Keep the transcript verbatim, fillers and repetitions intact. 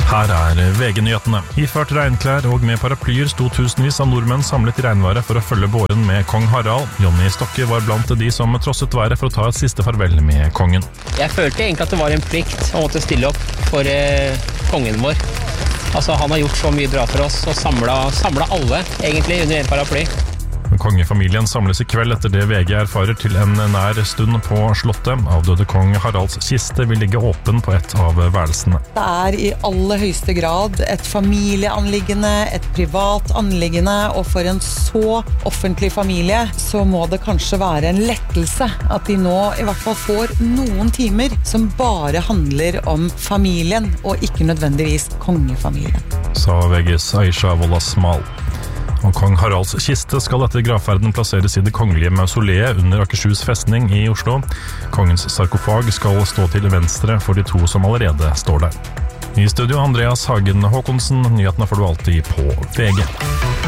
Her er V G-nyhetene. Iført regnklær og med paraplyer sto tusenvis av nordmenn samlet i regnværet for å følge båren med kong Harald. Jonny Stokke var blant de som trosset været for å ta et siste farvel med kongen. Jeg følte egentlig at det var en plikt å måtte stille opp for eh, kongen vår. Altså, han har gjort så mye bra for oss og samlet, samlet alle egentlig under en paraply. Kongefamilien samles i kveld etter det V G erfarer til en nær stund på slottet. Avdøde kong Haralds kiste vil ligge åpen på et av værelsene. Det er i aller høyeste grad et familieanliggende, et privat anliggende, og for en så offentlig familie så må det kanskje være en lettelse at de nå i hvert fall får noen timer som bare handler om familien, og ikke nødvendigvis kongefamilien. Sa V G's Aisha Wolasmal. Og kong Haralds kiste skal etter gravferden plasseres i det kongelige mausoleet under Akershus festning i Oslo. Kongens sarkofag skal stå til venstre for de to som allerede står der. I studio Andreas Hagen Håkonsen, nyhetene får du alltid på V G.